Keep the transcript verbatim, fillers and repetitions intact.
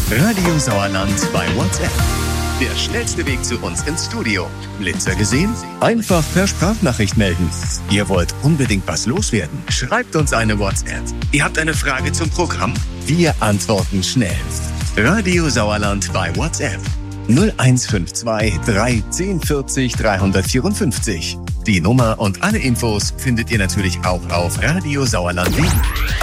Radio Sauerland bei WhatsApp. Der schnellste Weg zu uns ins Studio. Blitzer gesehen? Einfach per Sprachnachricht melden. Ihr wollt unbedingt was loswerden? Schreibt uns eine WhatsApp. Ihr habt eine Frage zum Programm? Wir antworten schnell. Radio Sauerland bei WhatsApp. null eins fünf zwei drei zehn vierzig dreihundertvierundfünfzig. Die Nummer und alle Infos findet ihr natürlich auch auf Radio Sauerland punkt de.